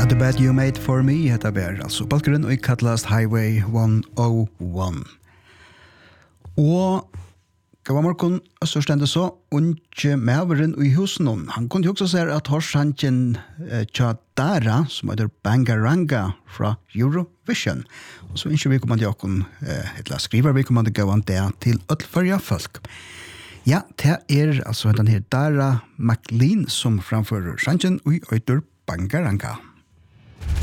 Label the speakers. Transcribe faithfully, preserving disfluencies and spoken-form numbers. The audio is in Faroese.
Speaker 1: Not the bad you made for me, heter bær, altså balkeren, og i kattelast Highway one oh one. Og hva morgen, så stendte så, unge maveren i husen om. Han kunne jo også se at hårsanken eh, tja Dara, som heter Bangaranga fra Eurovision. Og så ikke vi kommer til åkken, eh, eller skriver vi kommer til å gå an det til ødelførja folk. Ja, det er altså den her Dara McLean som framfører sanken i øyder Bangaranga.